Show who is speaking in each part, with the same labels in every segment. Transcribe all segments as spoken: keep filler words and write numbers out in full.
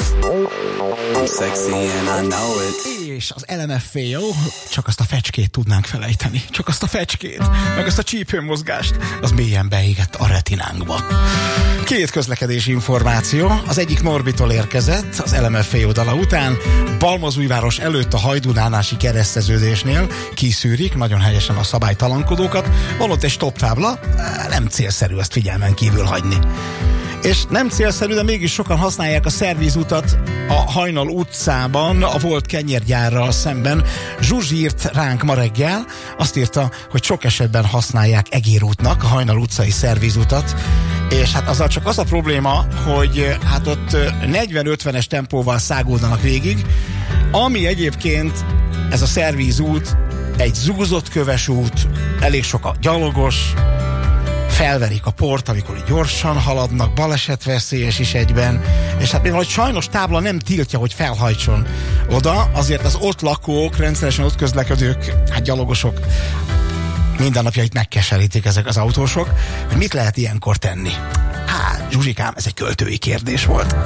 Speaker 1: I'm sexy and I know it.
Speaker 2: És az el em ef o, csak azt a fecskét tudnánk felejteni. Csak azt a fecskét, meg azt a csípőmozgást, az mélyen beégett a retinánkba. Két közlekedési információ. Az egyik Norbitól érkezett az el em ef o dala után. Balmazújváros előtt a Hajdúnánási kereszteződésnél kiszűrik nagyon helyesen a szabálytalankodókat. Van ott egy stop tábla, nem célszerű ezt figyelmen kívül hagyni. És nem célszerű, de mégis sokan használják a szervízutat a Hajnal utcában, a volt kenyérgyárral szemben. Zsuzsi írt ránk ma reggel, azt írta, hogy sok esetben használják egérútnak a Hajnal utcai szervízutat, és hát azzal csak az a probléma, hogy hát ott negyven-ötvenes tempóval szágódnak végig, ami egyébként ez a szervízút egy zúzott köves út, elég sok a gyalogos, felverik a port, amikor gyorsan haladnak, balesetveszélyes is egyben, és hát mivel sajnos tábla nem tiltja, hogy felhajtson oda, azért az ott lakók, rendszeresen ott közlekedők, hát gyalogosok mindennapjait megkeserítik ezek az autósok, hogy mit lehet ilyenkor tenni? Hát, Zsuzsikám, ez egy költői kérdés volt.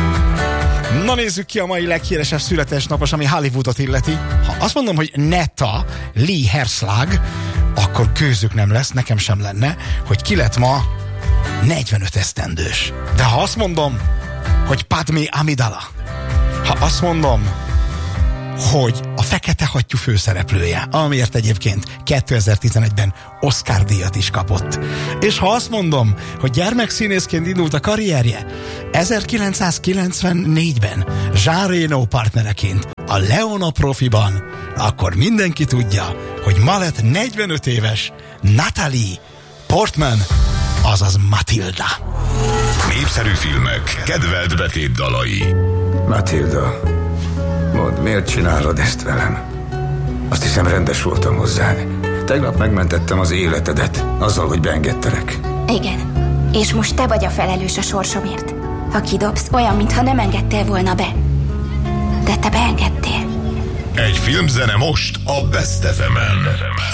Speaker 2: Na nézzük ki a mai leghíresebb születésnapos, ami Hollywoodot illeti. Ha azt mondom, hogy Netta Lee Herslag, akkor gőzük nem lesz, nekem sem lenne, hogy ki lett ma negyvenöt esztendős. De ha azt mondom, hogy Padmé Amidala, ha azt mondom, hogy a Fekete Hattyú főszereplője, amiért egyébként kétezer-tizenegyben Oscar-díjat is kapott. És ha azt mondom, hogy gyermekszínészként indult a karrierje, ezerkilencszázkilencvennégyben Jean Reno partnereként a Leona Profiban, akkor mindenki tudja, hogy ma lett negyvenöt éves Natalie Portman, azaz Matilda.
Speaker 3: Népszerű filmek, kedvelt betétdalai.
Speaker 4: Matilda, mondd, miért csinálod ezt velem? Azt hiszem, rendes voltam hozzád. Tegnap megmentettem az életedet, azzal, hogy beengedtelek.
Speaker 5: Igen, és most te vagy a felelős a sorsomért. Ha kidobsz, olyan, mintha nem engedtél volna be. De te beengedtél.
Speaker 3: Egy filmzene most a Best ef emen.